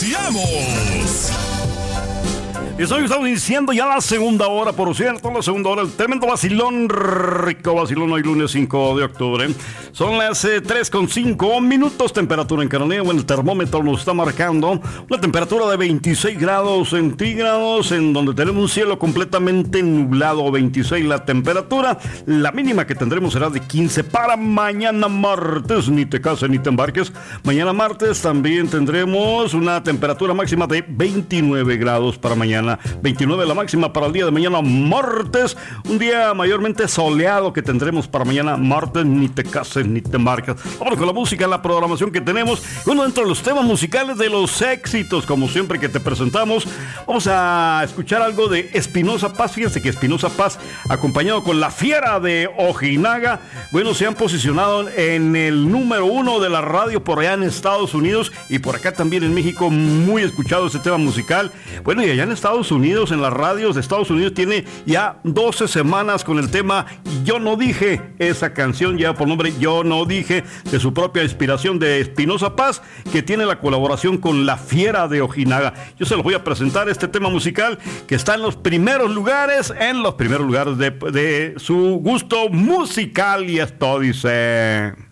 ¡Iniciamos! Y estamos iniciando ya la segunda hora, por cierto, la segunda hora, el tremendo vacilón, rico vacilón, hoy lunes 5 de octubre. Son las 3:05 minutos, temperatura en Carolina. Bueno, el termómetro nos está marcando una temperatura de 26 grados centígrados, en donde tenemos un cielo completamente nublado, 26 la temperatura. La mínima que tendremos será de 15 para mañana martes, ni te cases ni te embarques. Mañana martes también tendremos una temperatura máxima de 29 grados para mañana. 29 la máxima para el día de mañana martes, un día mayormente soleado que tendremos para mañana martes, ni te cases ni te marcas. Vamos con la música, la programación que tenemos. Bueno, dentro de los temas musicales de los éxitos, como siempre que te presentamos, vamos a escuchar algo de Espinoza Paz. Fíjense que Espinoza Paz, acompañado con La Fiera de Ojinaga, bueno, se han posicionado en el número 1 de la radio por allá en Estados Unidos y por acá también en México, muy escuchado este tema musical. Bueno, y allá en Estados Unidos, en las radios de Estados Unidos, tiene ya 12 semanas con el tema Yo No Dije. Esa canción ya por nombre Yo No Dije, de su propia inspiración de Espinoza Paz, que tiene la colaboración con La Fiera de Ojinaga. Yo se los voy a presentar, este tema musical que está en los primeros lugares de su gusto musical, y esto dice...